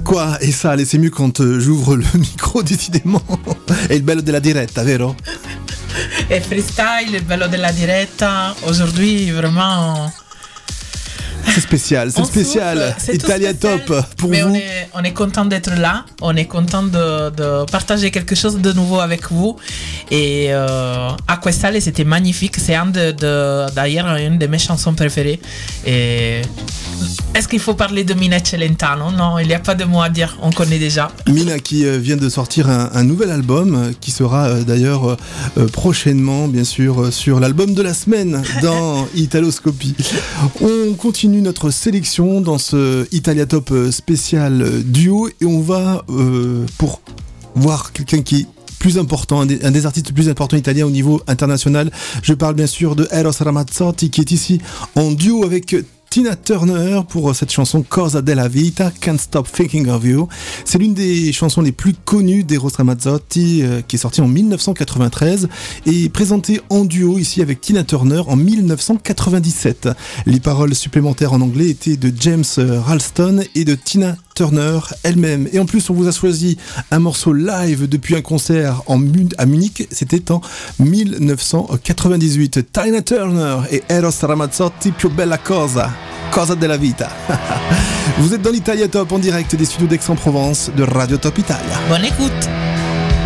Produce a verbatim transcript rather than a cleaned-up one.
Quoi? Et ça, allez, c'est mieux quand euh, j'ouvre le micro, décidément. È il bello della diretta, vero? Et freestyle, il bello della diretta. Aujourd'hui, vraiment. C'est spécial, c'est On spécial. souffle, c'est tout Italia spécial. Top pour Mais vous. on est, on est content d'être là. On est content de, de partager quelque chose de nouveau avec vous. Et euh, Acquestale, c'était magnifique. C'est un de, de, d'ailleurs une de mes chansons préférées. Et est-ce qu'il faut parler de Mina Celentano? Non, il n'y a pas de mots à dire. On connaît déjà. Mina qui euh, vient de sortir un, un nouvel album euh, qui sera euh, d'ailleurs euh, euh, prochainement, bien sûr, euh, sur l'album de la semaine dans Italoscopie. On continue notre sélection dans ce Italia Top euh, spécial euh, duo et on va euh, pour voir quelqu'un qui est plus important, un des, un des artistes plus importants italiens au niveau international. Je parle bien sûr de Eros Ramazzotti qui est ici en duo avec Tina Turner pour cette chanson Cosa della Vita, Can't Stop Thinking of You. C'est l'une des chansons les plus connues d'Eros Ramazzotti euh, qui est sortie en dix-neuf cent quatre-vingt-treize et présentée en duo ici avec Tina Turner en dix-neuf cent quatre-vingt-dixsept. Les paroles supplémentaires en anglais étaient de James Ralston et de Tina Turner elle-même. Et en plus, on vous a choisi un morceau live depuis un concert en Mun- à Munich. C'était en dix-neuf cent quatre-vingt-dix-huit. Tina Turner et Eros Ramazzotti, Più bella cosa, Cosa della vita. Vous êtes dans l'Italia Top en direct des studios d'Aix-en-Provence de Radio Top Italia. Bonne écoute.